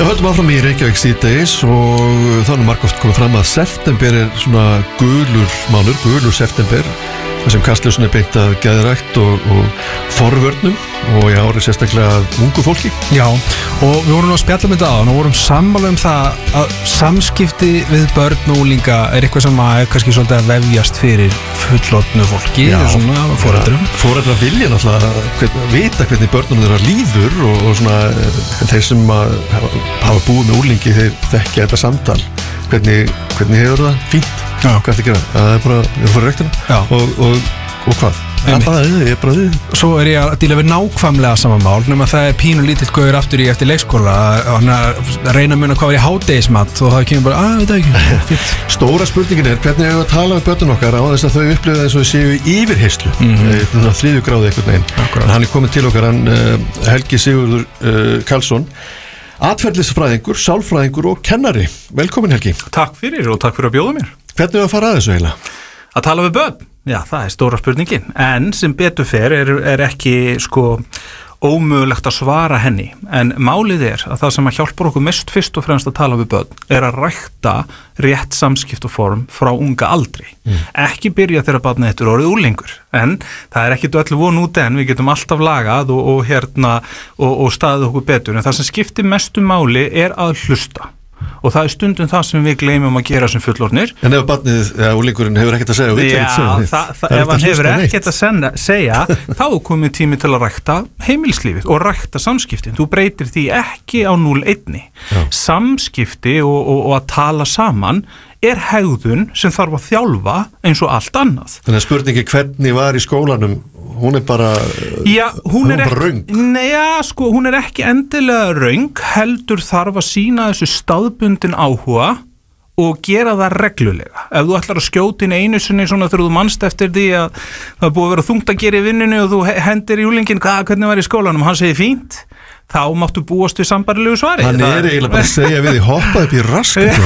Við höldum áfram í Reykjavík síðdegis og þannig margoft komið fram að september svona gulur september þar sem kastljósin beint að geðrækt og forvörnum og í ári sérstaklega ungu fólki. Já, og við vorum að spjalla með það og vorum sammála það að samskipti við börn og unglinga eitthvað sem er kannski svolítið að vefjast fyrir fullorðnu fólki. Já, svona foreldrum. Foreldrar vilja náttúrulega vita hvernig börnunum þeirra líður og svona þeir sem hafa búið með unglingi þeir þekkja þetta samtal. Hvernig hefur það? Fínt. Já. Hvað ertu að gera? Það bara, ég er að fara rektina og hvað? Ég er bara við. Svo ég að díla við nákvæmlega sama mál nema það pínu lítill gauður aftur í eftir leikskóla og hann að reyna að muna hvað í hádegismat og það kemur bara, veit ekki, fínt. Stóra spurningin hvernig hefur að tala við börnun okkar á þess að þau upplifa eins og þau séu í yfirheyrslu, þriðju gráðu einhvern veginn. Hann er komin til okkar, Helgi Sigurður Karlsson, atferlisfræðingur, sálfræðingur og kennari. Velkomin Helgi. Takk fyrir og takk fyrir að bjóða mér. Hvernig að fara að þessu heila? Að tala við börn? Já, það stóra spurningin. En sem betur fer er ekki ómögulegt að svara henni. En málið að það sem að hjálpar okkur mest fyrst og fremst að tala við börn að rækta rétt samskiptaform frá unga aldri. Ekki byrja þegar barnið þetta orðið unglingur. En það ekki öllu von út en við getum alltaf lagað og staðið okkur betur. En það sem skiptir mestu máli að hlusta. Og það stundum það sem við gleymum að gera sem fullorðnir. En ef barnið, úlingurinn hefur ekkert að segja og vill ekkert segja ef hann hefur ekkert að segja þá er komið tími til að rækta heimilslífið og rækta samskiptin. Þú breytir því ekki á 0-1. Samskipti og að tala saman hegðun sem þarf að þjálfa eins og allt annað. Þannig að spurningi hvernig var í skólanum, hún er bara hún er bara röng. Nei, hún er ekki endilega röng, heldur þarf að sýna þessu staðbundin áhuga og gera það reglulega. Ef þú ætlar að skjóta inn einu sinni svona þegar þú manst eftir því að það er búið að vera þungt að gera í vinnunni og þú hendir í úlingin, hvernig var í skólanum, hann segir fínt, þá máttu búast við sambarilegu svari. Hann eiginlega bara að segja við því hoppa upp í raskat.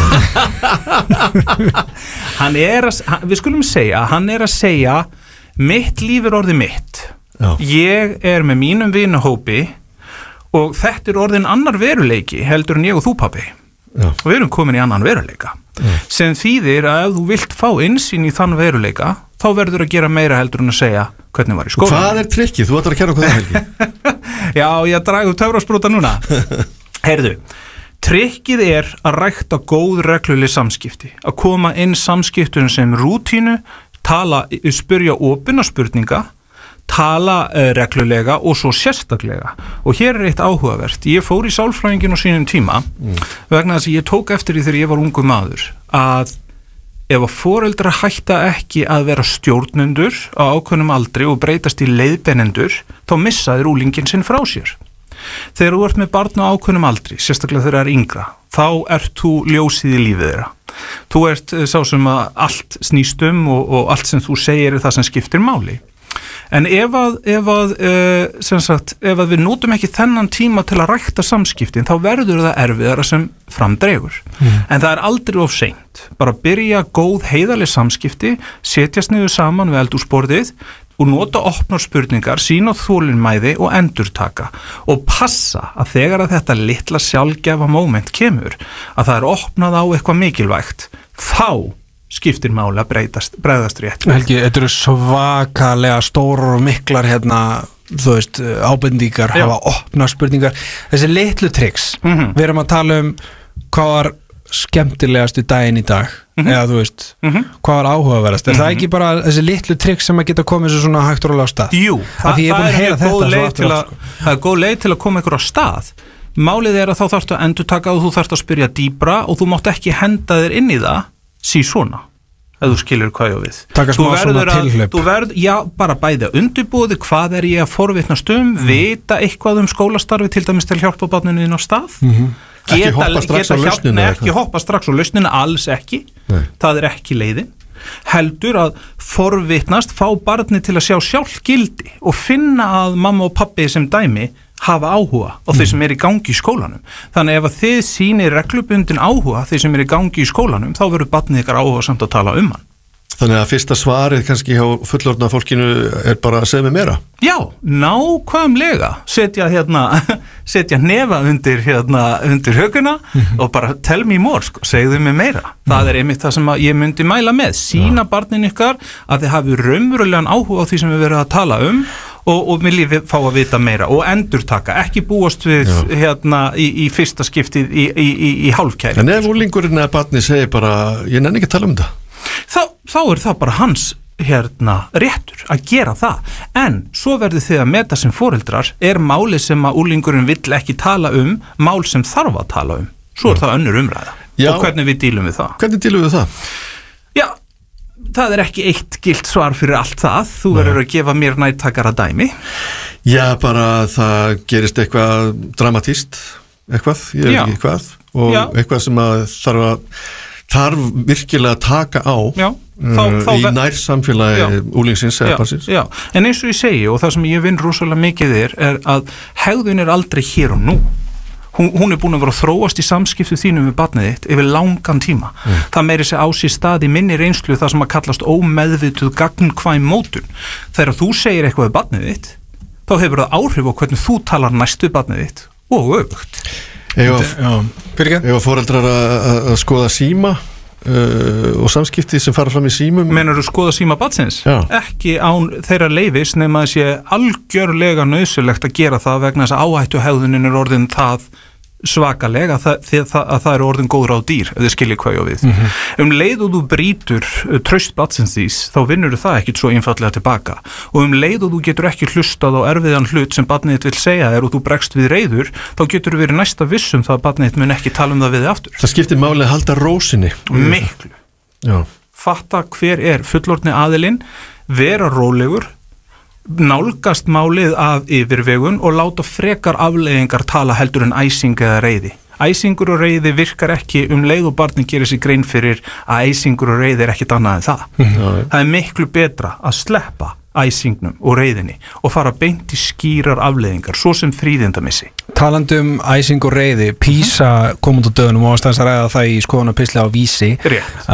Við skulum segja, hann að segja mitt líf orðið mitt. Já. Ég með mínum vinahópi og þetta orðin annar veruleiki heldur en ég og þú pabbi. Já. Og við erum komin í annan veruleika. Sem þýðir að ef þú vilt fá innsýn í þann veruleika þá verður að gera meira heldur en að segja hvernig var í skólanum. Hvað er trikkið? Þú ætlar að kenna okkur það, Helgi. Já, ég draga upp töfrasprota núna. Heyrðu, trikkið að rækta góð regluleg samskipti. Að koma inn samskiptum sem rútínu, spyrja opinna spurninga, tala reglulega og svo sérstaklega. Og hér eitt áhugavert. Ég fór í sálfræðingin á sínum tíma vegna þess að ég tók eftir því þegar ég var ungur maður að ef að foreldra hætta ekki að vera stjórnendur á ákveðnum aldri og breytast í leiðbeinendur, þá missaður úlingin sinn frá sér. Þegar þú ert með barn á ákveðnum aldri, sérstaklega þegar það er yngra, þá ert þú ljósið í lífið þeirra. Þú ert sá sem að allt snýst og allt sem þú segir það sem skiptir máli. En ef við notum ekki þennan tíma til að rækta samskiptin, þá verður það erfiðara sem framdregur. En það aldrei of seint. Bara byrja góð heiðarleg samskipti, setjast niður saman við eldhúsborðið og nota opnar spurningar, sýna þolinmæði og endurtaka. Og passa að þegar að þetta litla sjálfgefa moment kemur, að það opnað á eitthvað mikilvægt, þá skiptir máli að bregðast rétt. Helgi, þetta eru svakalega stórar og miklar ábendingar, hafa opna spurningar. Þessi litlu triks, við erum að tala hvað var skemmtilegast í daginn í dag, eða hvað var áhugaverðast. Er það ekki bara þessi litlu triks sem að geta komið svo svona hægt og rólega á stað? Jú, það er góð leið til að koma ykkur á stað. Málið að þá þarftu að endurtaka og þú þarft að spyrja dýpra og þú mátt ekki henda þér inn í það svona, ef þú skilur hvað ég á við. Taka smá svona tilhlaup. Já, bara bæði að undirbúði hvað ég að forvitnast vita eitthvað skólastarfi til dæmis til að hjálpa barninu inn á stað. Ekki hoppa strax á lausnina. Ekki hoppa strax á lausnina, alls ekki. Það ekki leiðin. Heldur að forvitnast, fá barni til að sjá sjálf gildi og finna að mamma og pabbi sem dæmi hafa áhuga á þeir sem í gangi í skólanum. Þannig ef að þið sýnir reglubundin áhuga þeir sem í gangi í skólanum, þá verður barnið ykkar áhuga samt að tala hann. Þannig að fyrsta svarið kannski hjá fullorðna fólkinu bara að segja mig meira. Já, nákvæmlega setja nefa undir höguna og bara tell me more, sko, segðu mig meira. Það einmitt það sem ég myndi mæla með, sýna barnin ykkar að þið hafi raunverulegan áhuga á því sem við verðum að tala og viljið fá að vita meira og endurtaka, ekki búast við í fyrsta skiptið í hálfkæri. En ef úlingurinn eða barni segir bara, ég nenni ekki að tala um þetta. Þá það bara hans réttur að gera það, en svo verður þið að meta sem foreldrar, máli sem að úlingurinn vill ekki tala mál sem þarf að tala svo það önnur umræða. Já. Og hvernig við dílum við það? Hvernig dílum við það? Já, það ekki eitt gilt svar fyrir allt það, þú verður að gefa mér nærtakara dæmi. Já, bara það gerist eitthvað dramatískt, eitthvað, ég veit ekki hvað, og eitthvað sem að þarf virkilega að taka á í nær samfélagi úlingsins eða barsins. Já, en eins og ég segi og það sem ég vinn rosalega mikið að hegðun aldrei hér og nú. Hún búin að vera að þróast í samskiptu þínum við barnið þitt yfir langan tíma. Það meiri sig á sér stað í minni reynslu það sem að kallast ómeðvituð gagnkvæm mótun. Þegar þú segir eitthvað við barnið þitt, þá hefur það áhrif á hvernig þú talar næst við barnið þitt og öfugt. Ef foreldrar að skoða síma og samskipti sem fara fram í símum. Meinar þú skoða síma barnsins? Ekki án þeirra leyfis nema að sé algjörlega nauðsynlegt að gera það vegna þess að áhættuhegðunin orðin það svakalega að það orðin góð ráð dýr ef þið skiljið hvað ég á við. Leið og þú brýtur traust barnsins þís þá vinnur það ekkit svo einfallega tilbaka og leið og þú getur ekki hlustað á erfiðan hlut sem barnið þitt vill segja þér og þú bregst við reiður þá getur þú verið næsta vissum það að barnið þitt mun ekki tala það við þig aftur. Það skiptir máli að halda rósinni. Miklu. Fatta hver fullorðni aðilinn, vera rólegur, nálgast málið af yfirvegun og láta frekar afleiðingar tala heldur en æsing eða reiði. Æsingur og reiði virkar ekki leið og barnið gerir sig grein fyrir að æsingur og reiði ekkit annað en það. Það miklu betra að sleppa æsingnum og reiðinni og fara beint í skýrar afleiðingar, svo sem fríðindamissi. Talandi æsing og reiði, PISA kom út á dögunum og ástæðans að ræða það í skoðunarpistli á Vísi. Rétt.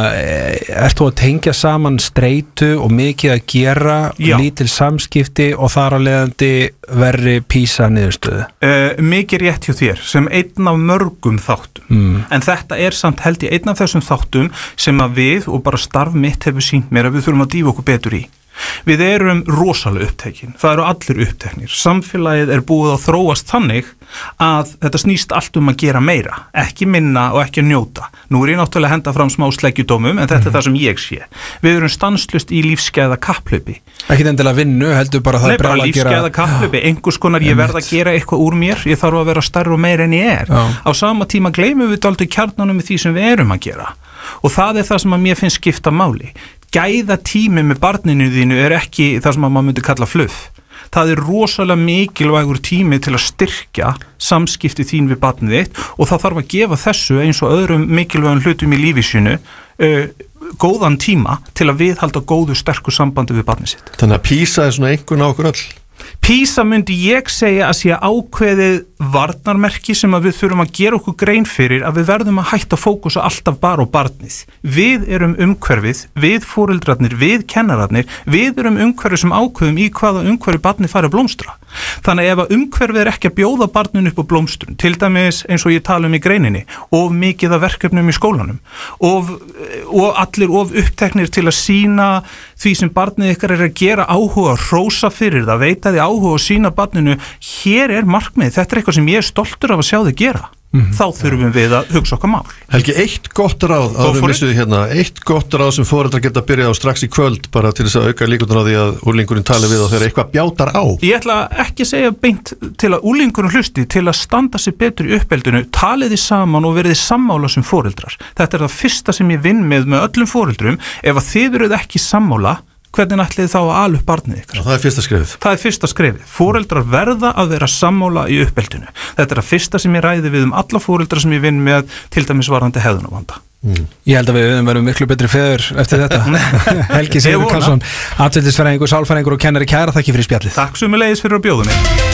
Ert þú að tengja saman streitu og mikið að gera, lítil samskipti og þar á leiðandi verri PISA niðurstöðu? Mikið rétt hjá þér, sem einn af mörgum þáttum. En þetta samt held ég einn af þessum þáttum sem að við og bara starf mitt hefur sýnt mér að við þurfum að dýfa okkur betur í. Við rosalega upptekin, það allir uppteknir. Samfélagið búið að þróast þannig að þetta snýst allt að gera meira, ekki minna og ekki að njóta. Nú ég náttúrulega að henda fram smá sleggjudómum, en þetta það sem ég sé. Við stanslust í lífsgæða kapplaupi. Ekki endilega vinnu, heldur bara það bara lífsgæða kapplaupi, einhvers konar ég verð að gera eitthvað úr mér, ég þarf að vera stærri og meira en ég Á sama tíma gleymum við dálítið kjarnanum í því sem við að gera. Og það það sem að mér finnst skipta máli. Gæða tími með barninu þínu ekki það sem að maður myndi kalla fluff. Það rosalega mikilvægur tími til að styrkja samskipti þín við barnið þitt og það þarf að gefa þessu eins og öðrum mikilvægum hlutum í lífi sínu góðan tíma til að viðhalda góðu sterku sambandi við barnið sitt. Þannig að PISA svona einhvern á okkur öll? PISA myndi ég segja að sé ákveðið varnarmerki sem að við þurfum að gera okkur grein fyrir að við verðum að hætta að fókusa alltaf bara á barnið. Við umhverfið, við foreldrarnir, við kennararnir, við umhverfið sem ákveðum í hvaða umhverfið barnið fari að blómstra. Þannig ef að umhverfið ekki að bjóða barninu upp á blómstrun, til dæmis eins og ég tala í greininni, of mikið af verkefnum í skólanum, og allir of uppteknir til að sýna því sem barnið ykkar að gera áhuga, hrósa fyrir það, veita því áhuga og sýna barninu, hér markmið, þetta eitthvað sem ég stoltur af að sjá þið gera. Þá þurfum við að hugsa okkar mál. Helgi, eitt gott ráð eitt gott ráð sem foreldrar geta byrjað á strax í kvöld bara til þess að auka líkurnar á því að úlingurinn tali við og þegar eitthvað bjátar á. Ég ætla ekki að segja beint til að úlingurinn hlusti, til að standa sig betur í uppeldinu, taliði saman og veriði sammála sem foreldrar. Þetta það fyrsta sem ég vinn með öllum foreldrum. Ef að þið eruð ekki sammála, hvernig ætlið þá að ala upp barnið ykkur? Það fyrsta skrefið. Það fyrsta skrefið. Foreldrar verða að vera sammála í uppeldinu. Þetta það fyrsta sem ég ræði við alla foreldrar sem ég vinn með, til dæmis varðandi hegðunarvanda. Ég held að við verðum miklu betri feður eftir þetta. Helgi Sigurður Karlsson, atferlisfræðingur, sálfræðingur og kennari, kæra þakki fyrir spjallið. Takk sömuleiðis fyrir að bjóða mig.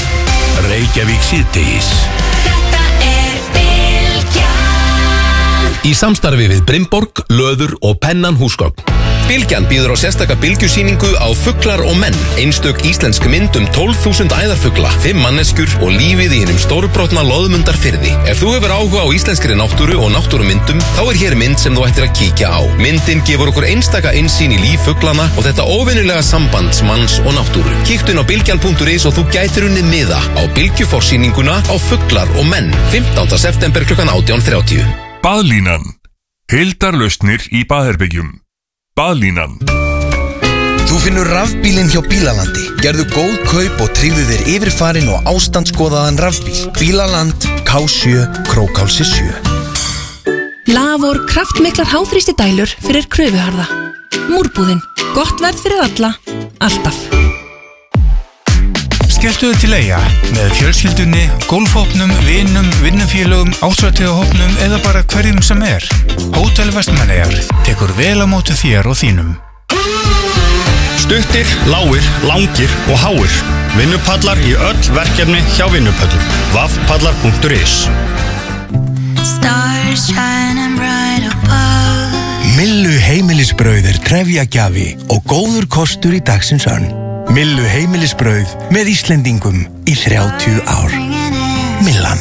Reykjavík síðdegis. í samstarfi við Brimborg, Löður og Pennan húsgögn. Bylgjan býður á sérstaka bylgjusýningu á Fuglar og menn, einstök íslensk mynd 12.000 æðarfugla, 5 manneskjur og lífið í hinum stórbrotna Loðmundarfirði. Ef þú hefur áhuga á íslenskri náttúru og náttúrumyndum, þá hér mynd sem þú ættir að kíkja á. Myndin gefur okkur einstaka innsýn í líf fuglana og þetta óvenjulega sambands manns og náttúru. Kíktu inn á bylgjan.is og þú gætir unnið miða á bylgjuforsýninguna á Fuglar og menn, 15. september kl. 18:30. Baðlínan. Heildarlausnir í baðherbyggjum. Baðlínan. Þú finnur rafbílinn hjá Bílalandi. Gerðu góð kaup og tryggðu þér yfirfarin og ástandskoðaðan rafbíl. Bílaland, K7, Krókálsi 7. Lavor kraftmiklar háþrýsti dælur fyrir kröfuharða. Múrbúðin, gott verð fyrir alla, alltaf. Skelltu þau til Eyja með fjölskyldunni, golfhópnum, vinum, vinnufélögum, ársvættíðahópnum eða bara hverjum sem er. Hótel Vestmannaeyjar tekur vel á móti þér og þínum. Stuttir, lágir, langir og háir. Vinnupallar í öll verkefni hjá Vinnupallum. Vafpallar.is. Millu heimilisbrauð trefjagjafi og góður kostur í dagsins önn. Millu heimilisbrauð með Íslendingum í 30 ár. Millan.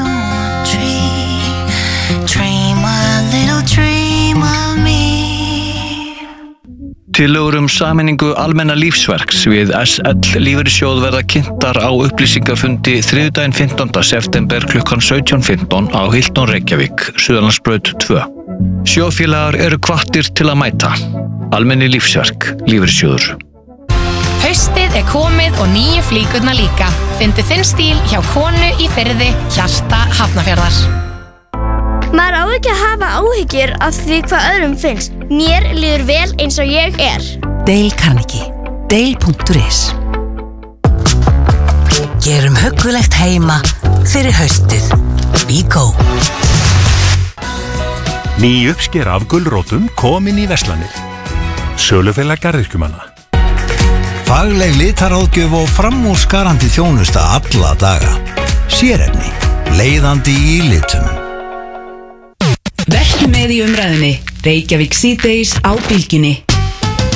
Tillögur sameiningu almenna lífsverks við SL Lífeyrissjóð verða kynntar á upplýsingafundi þriðjudaginn 15. september kl. 17:15 á Hilton Reykjavík, Suðurlandsbraut 2. Sjóðfélagar eru hvattir til að mæta. Almenni lífsverk, Lífeyrissjóður. Haustið komið og nýju flíkurnar líka. Fyndu þinn stíl hjá Konu í Firði, hjarta Hafnarfjarðar. Maður á ekki að hafa áhyggjur af því hvað öðrum finnst. Mér líður vel eins og ég er. Dale Carnegie. Dale.is. Gerum huggulegt heima fyrir haustið. Bíkó. Ný uppskera af gulrótum komin í verslanir. Sölufélag garðyrkjumanna. Fagleg litaráðgjöf og framúrskarandi þjónusta alla daga. Sérefni, leiðandi í litum. Vertu með í umræðinni. Reykjavík síðdegis á Bylgjunni.